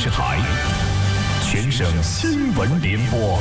台全省新闻联播。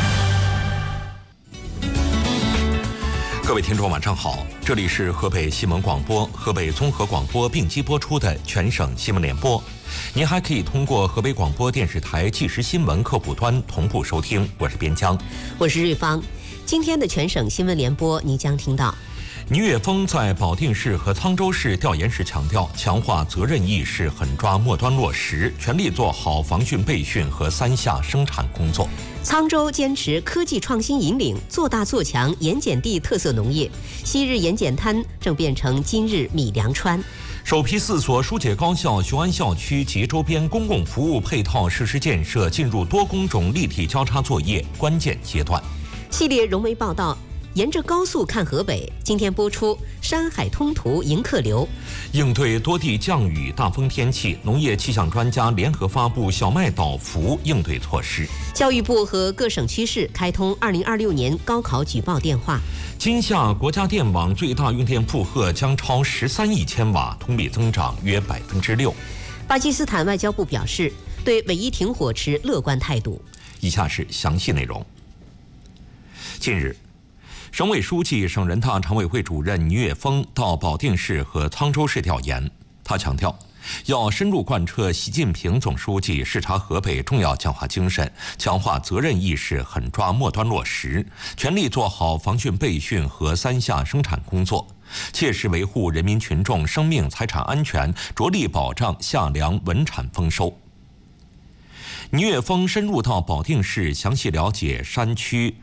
各位听众晚上好，这里是河北新闻广播、河北综合广播并机播出的全省新闻联播。您还可以通过河北广播电视台即时新闻客户端同步收听。我是边疆， 我是瑞芳。今天的全省新闻联播，您将听到： 倪岳峰在保定市和沧州市调研时强调，强化责任意识，狠抓末端落实，全力做好防汛备汛和三下生产工作。 沧州坚持科技创新引领，做大做强盐碱地特色农业。昔日盐碱滩正变成今日米粮川。 首批4所疏解高校雄安校区及周边公共服务配套设施建设进入多工种立体交叉作业关键阶段。 系列融媒报道，沿着高速看河北，今天播出山海通途迎客流。 应对多地降雨大风天气，农业气象专家联合发布小麦倒伏应对措施。 教育部和各省区市开通2026年高考举报电话。 今夏国家电网最大用电负荷将超13亿千瓦，同比增长约6%。 巴基斯坦外交部表示，对唯一停火持乐观态度。 以下是详细内容。近日，省委书记、省人大常委会主任倪岳峰到保定市和沧州市调研。他强调，要深入贯彻习近平总书记视察河北重要讲话精神，强化责任意识，狠抓末端落实，全力做好防汛备汛和三下生产工作，切实维护人民群众生命财产安全，着力保障夏粮稳产丰收。倪岳峰深入到保定市，详细了解山区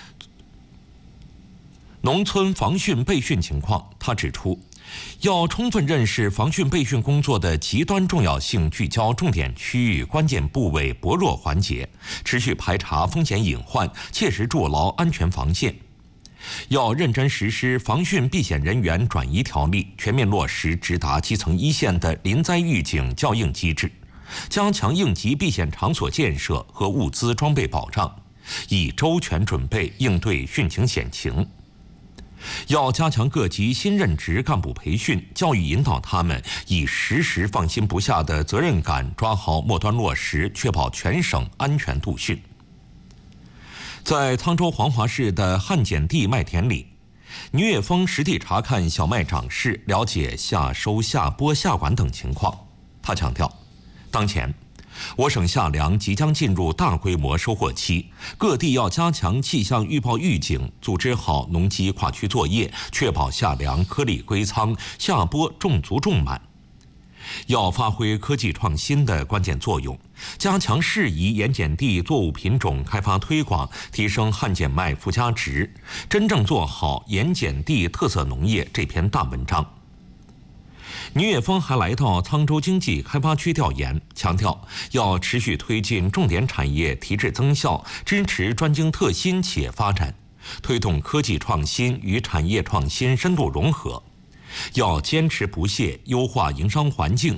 农村防汛备汛情况。他指出，要充分认识防汛备汛工作的极端重要性，聚焦重点区域、关键部位、薄弱环节，持续排查风险隐患，切实筑牢安全防线。要认真实施防汛避险人员转移条例，全面落实直达基层一线的临灾预警校应机制，加强应急避险场所建设和物资装备保障，以周全准备应对汛情险情。要加强各级新任职干部培训，教育引导他们以时时放心不下的责任感，抓好末端落实，确保全省安全度汛。在沧州黄华市的汉碱地麦田里，倪岳峰实地查看小麦长势，了解夏收、夏播、夏管等情况。他强调，当前我省夏粮即将进入大规模收获期，各地要加强气象预报预警，组织好农机跨区作业，确保夏粮颗粒归仓，夏播种足种满。要发挥科技创新的关键作用，加强适宜盐碱地作物品种开发推广，提升汉碱麦附加值，真正做好盐碱地特色农业这篇大文章。倪岳峰还来到沧州经济开发区调研，强调要持续推进重点产业提质增效，支持专精特新企业发展，推动科技创新与产业创新深度融合。要坚持不懈优化营商环境，